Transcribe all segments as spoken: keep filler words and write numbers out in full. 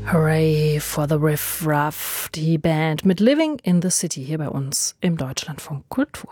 Hooray for the Riff Raff, die Band mit Living in the City hier bei uns im Deutschlandfunk Kultur.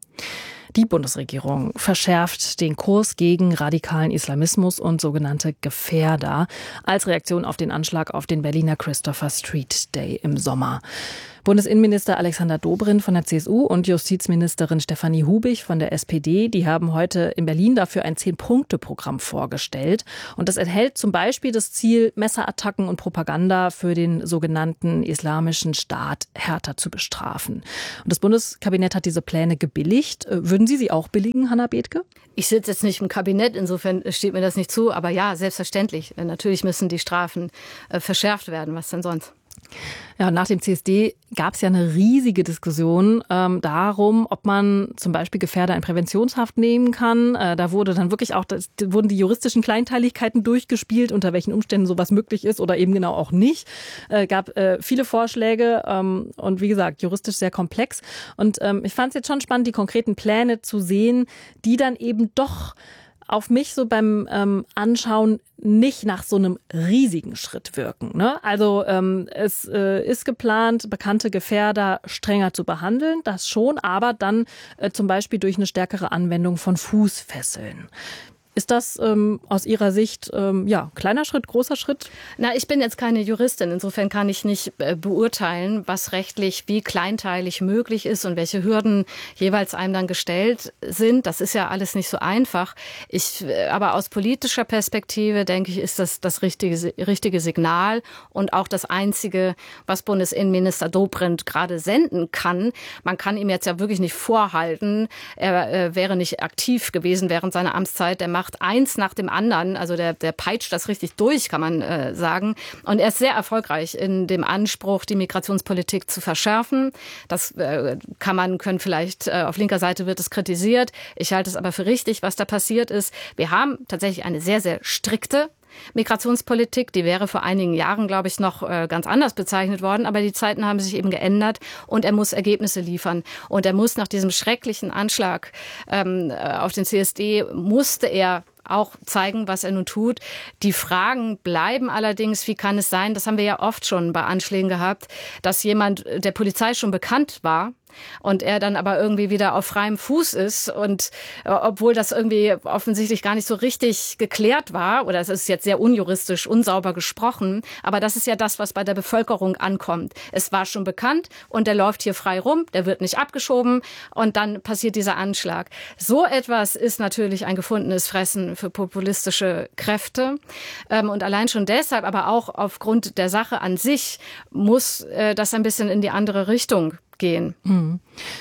Die Bundesregierung verschärft den Kurs gegen radikalen Islamismus und sogenannte Gefährder als Reaktion auf den Anschlag auf den Berliner Christopher Street Day im Sommer. Bundesinnenminister Alexander Dobrindt von der C S U und Justizministerin Stefanie Hubig von der S P D, die haben heute in Berlin dafür ein Zehn-Punkte-Programm vorgestellt. Und das enthält zum Beispiel das Ziel, Messerattacken und Propaganda für den sogenannten Islamischen Staat härter zu bestrafen. Und das Bundeskabinett hat diese Pläne gebilligt. Würden Sie sie auch billigen, Hannah Bethke? Ich sitze jetzt nicht im Kabinett, insofern steht mir das nicht zu. Aber ja, selbstverständlich. Natürlich müssen die Strafen äh, verschärft werden. Was denn sonst? Ja, nach dem C S D gab es ja eine riesige Diskussion ähm, darum, ob man zum Beispiel Gefährder in Präventionshaft nehmen kann. Äh, da wurde dann wirklich auch, das, wurden die juristischen Kleinteiligkeiten durchgespielt, unter welchen Umständen sowas möglich ist oder eben genau auch nicht. Äh, gab äh, viele Vorschläge ähm, und wie gesagt, juristisch sehr komplex. Und ähm, ich fand es jetzt schon spannend, die konkreten Pläne zu sehen, die dann eben doch auf mich so beim ähm, Anschauen nicht nach so einem riesigen Schritt wirken. Ne? Also ähm, es äh, ist geplant, bekannte Gefährder strenger zu behandeln, das schon, aber dann äh, zum Beispiel durch eine stärkere Anwendung von Fußfesseln. Ist das ähm, aus Ihrer Sicht ähm, ja kleiner Schritt, großer Schritt? Na, ich bin jetzt keine Juristin. Insofern kann ich nicht äh, beurteilen, was rechtlich wie kleinteilig möglich ist und welche Hürden jeweils einem dann gestellt sind. Das ist ja alles nicht so einfach. Ich, äh, aber aus politischer Perspektive denke ich, ist das das richtige, richtige Signal und auch das Einzige, was Bundesinnenminister Dobrindt gerade senden kann. Man kann ihm jetzt ja wirklich nicht vorhalten, er äh, wäre nicht aktiv gewesen während seiner Amtszeit. Der macht eins nach dem anderen, also der, der peitscht das richtig durch, kann man äh, sagen. Und er ist sehr erfolgreich in dem Anspruch, die Migrationspolitik zu verschärfen. Das äh, kann man, können vielleicht, äh, auf linker Seite wird es kritisiert. Ich halte es aber für richtig, was da passiert ist. Wir haben tatsächlich eine sehr, sehr strikte Migrationspolitik, die wäre vor einigen Jahren, glaube ich, noch äh, ganz anders bezeichnet worden, aber die Zeiten haben sich eben geändert und er muss Ergebnisse liefern. Und er muss nach diesem schrecklichen Anschlag ähm, auf den C S D, musste er auch zeigen, was er nun tut. Die Fragen bleiben allerdings, wie kann es sein, das haben wir ja oft schon bei Anschlägen gehabt, dass jemand der Polizei schon bekannt war, und er dann aber irgendwie wieder auf freiem Fuß ist und äh, obwohl das irgendwie offensichtlich gar nicht so richtig geklärt war, oder es ist jetzt sehr unjuristisch, unsauber gesprochen, aber das ist ja das, was bei der Bevölkerung ankommt. Es war schon bekannt und der läuft hier frei rum, der wird nicht abgeschoben und dann passiert dieser Anschlag. So etwas ist natürlich ein gefundenes Fressen für populistische Kräfte ähm, und allein schon deshalb, aber auch aufgrund der Sache an sich, muss äh, das ein bisschen in die andere Richtung gehen. Hm.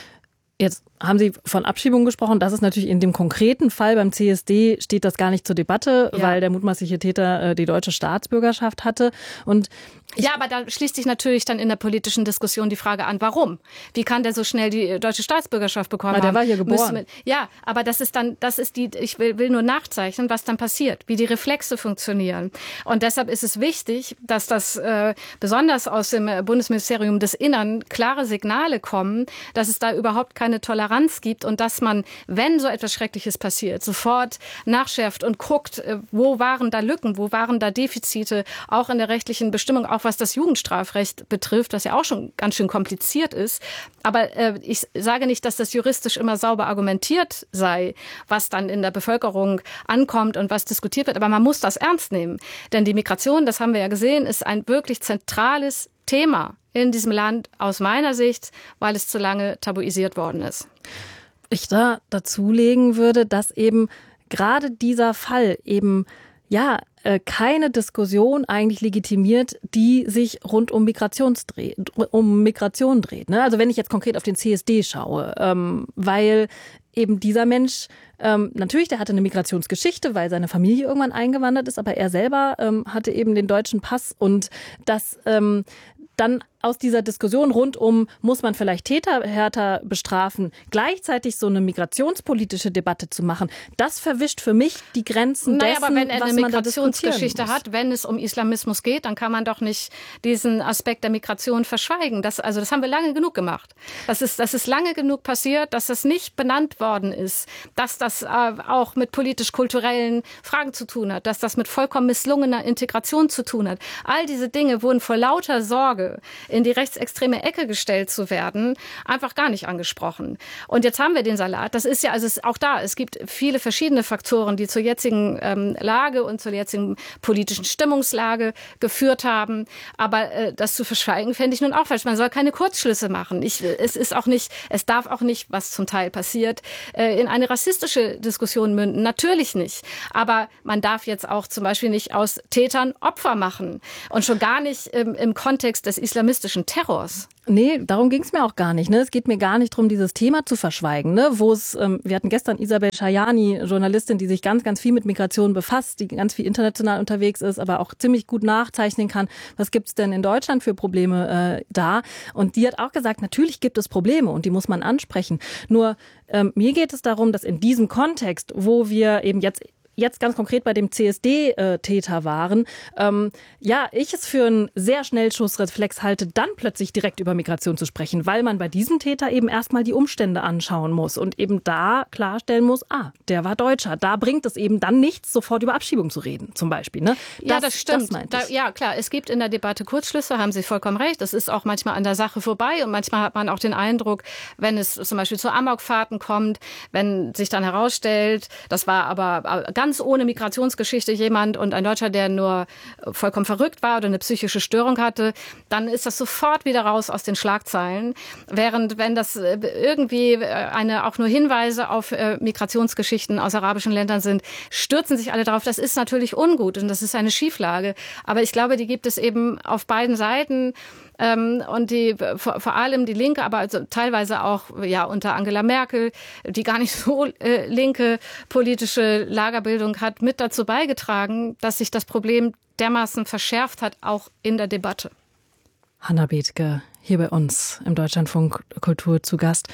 Jetzt haben Sie von Abschiebung gesprochen. Das ist natürlich in dem konkreten Fall beim C S D steht das gar nicht zur Debatte, ja, weil der mutmaßliche Täter äh, die deutsche Staatsbürgerschaft hatte. Und ja, aber da schließt sich natürlich dann in der politischen Diskussion die Frage an, warum? Wie kann der so schnell die deutsche Staatsbürgerschaft bekommen? Weil der haben? war hier geboren. Mit, ja, aber das ist dann, das ist die, ich will, will nur nachzeichnen, was dann passiert, wie die Reflexe funktionieren. Und deshalb ist es wichtig, dass das äh, besonders aus dem Bundesministerium des Innern klare Signale kommen, dass es da überhaupt keine Toleranz gibt und dass man, wenn so etwas Schreckliches passiert, sofort nachschärft und guckt, äh, wo waren da Lücken, wo waren da Defizite, auch in der rechtlichen Bestimmung, auch was das Jugendstrafrecht betrifft, das ja auch schon ganz schön kompliziert ist. Aber äh, ich sage nicht, dass das juristisch immer sauber argumentiert sei, was dann in der Bevölkerung ankommt und was diskutiert wird. Aber man muss das ernst nehmen. Denn die Migration, das haben wir ja gesehen, ist ein wirklich zentrales Thema in diesem Land aus meiner Sicht, weil es zu lange tabuisiert worden ist. Ich da dazulegen würde, dass eben gerade dieser Fall eben ja keine Diskussion eigentlich legitimiert, die sich rund um, Migrationsdreh, um Migration dreht. Ne? Also wenn ich jetzt konkret auf den C S D schaue, ähm, weil eben dieser Mensch, ähm, natürlich, der hatte eine Migrationsgeschichte, weil seine Familie irgendwann eingewandert ist, aber er selber ähm, hatte eben den deutschen Pass und das ähm, dann aus dieser Diskussion rund um, muss man vielleicht Täter härter bestrafen, gleichzeitig so eine migrationspolitische Debatte zu machen, das verwischt für mich die Grenzen naja, dessen, aber wenn er was eine man da diskutieren Migrationsgeschichte muss. hat, wenn es um Islamismus geht, dann kann man doch nicht diesen Aspekt der Migration verschweigen. Das, also das haben wir lange genug gemacht. Das ist, das ist lange genug passiert, dass das nicht benannt worden ist, dass das äh, auch mit politisch-kulturellen Fragen zu tun hat, dass das mit vollkommen misslungener Integration zu tun hat. All diese Dinge wurden vor lauter Sorge, in die rechtsextreme Ecke gestellt zu werden, einfach gar nicht angesprochen. Und jetzt haben wir den Salat. Das ist ja, also es ist auch da, es gibt viele verschiedene Faktoren, die zur jetzigen ähm, Lage und zur jetzigen politischen Stimmungslage geführt haben. Aber äh, das zu verschweigen, fände ich nun auch falsch. Man soll keine Kurzschlüsse machen. Ich, es ist auch nicht, es darf auch nicht, was zum Teil passiert, äh, in eine rassistische Diskussion münden. Natürlich nicht. Aber man darf jetzt auch zum Beispiel nicht aus Tätern Opfer machen. Und schon gar nicht im, im Kontext des islamistischen Terrors. Nee, darum ging es mir auch gar nicht. Ne? Es geht mir gar nicht darum, dieses Thema zu verschweigen. Ne? Wo es, ähm, wir hatten gestern Isabel Schajani, Journalistin, die sich ganz, ganz viel mit Migration befasst, die ganz viel international unterwegs ist, aber auch ziemlich gut nachzeichnen kann, was gibt's denn in Deutschland für Probleme äh, da. Und die hat auch gesagt, natürlich gibt es Probleme und die muss man ansprechen. Nur ähm, mir geht es darum, dass in diesem Kontext, wo wir eben jetzt jetzt ganz konkret bei dem C S D-Täter waren, ähm, ja, ich es für einen sehr Schnellschussreflex halte, dann plötzlich direkt über Migration zu sprechen, weil man bei diesem Täter eben erstmal die Umstände anschauen muss und eben da klarstellen muss, ah, der war Deutscher. Da bringt es eben dann nichts, sofort über Abschiebung zu reden, zum Beispiel. Ne? Das, ja, das stimmt. Das meinte ich. Da, ja, klar, es gibt in der Debatte Kurzschlüsse, haben Sie vollkommen recht. Das ist auch manchmal an der Sache vorbei und manchmal hat man auch den Eindruck, wenn es zum Beispiel zu Amokfahrten kommt, wenn sich dann herausstellt, das war aber ganz ohne Migrationsgeschichte jemand und ein Deutscher, der nur vollkommen verrückt war oder eine psychische Störung hatte, dann ist das sofort wieder raus aus den Schlagzeilen. Während wenn das irgendwie eine auch nur Hinweise auf Migrationsgeschichten aus arabischen Ländern sind, stürzen sich alle darauf. Das ist natürlich ungut und das ist eine Schieflage. Aber ich glaube, die gibt es eben auf beiden Seiten. Und die, vor, vor allem die Linke, aber also teilweise auch ja unter Angela Merkel, die gar nicht so äh, linke politische Lagerbildung hat, mit dazu beigetragen, dass sich das Problem dermaßen verschärft hat, auch in der Debatte. Hanna Bethke hier bei uns im Deutschlandfunk Kultur zu Gast.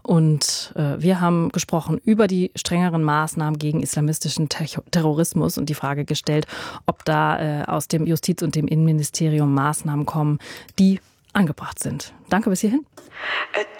Und äh, wir haben gesprochen über die strengeren Maßnahmen gegen islamistischen Ter- Terrorismus und die Frage gestellt, ob da äh, aus dem Justiz- und dem Innenministerium Maßnahmen kommen, die angebracht sind. Danke bis hierhin.